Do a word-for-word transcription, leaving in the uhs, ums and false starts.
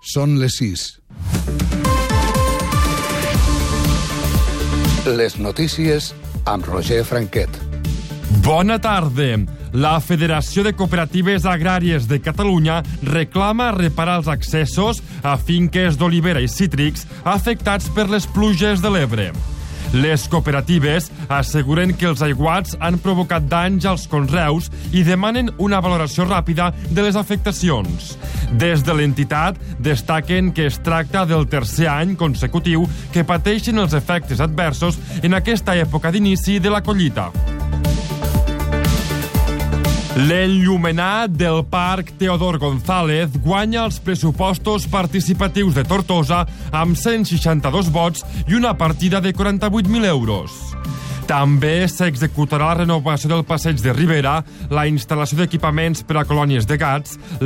Són les sis. Les notícies amb Roger Franquet. Bona tarda. La Federació de Cooperatives Agràries de Catalunya reclama reparar els accessos a finques d'olivera i cítrics afectats per les pluges de l'Ebre. Les cooperatives asseguren que els aiguats han provocat danys als conreus i demanen una valoració ràpida de les afectacions. Des de l'entitat destaquen que es tracta del tercer any consecutiu que pateixen els efectes adversos en aquesta època d'inici de la collita. L'enllumenat del Parc Teodor González guanya els pressupostos participatius de Tortosa amb cent seixanta-dos vots i una partida de quaranta-vuit mil euros. També s'executarà la renovació del passeig de Ribera, la instal·lació d'equipaments per a colònies de gats,